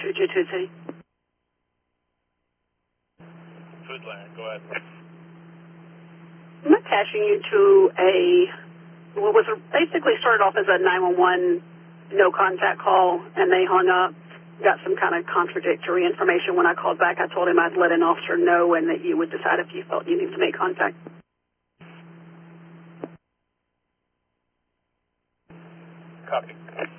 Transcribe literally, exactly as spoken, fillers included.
two two two City. Foodland, go ahead. I'm attaching you to a, what was a, basically started off as a nine one one no contact call, and they hung up. Got some kind of contradictory information when I called back. I told him I'd let an officer know and that you would decide if you felt you needed to make contact. Copy.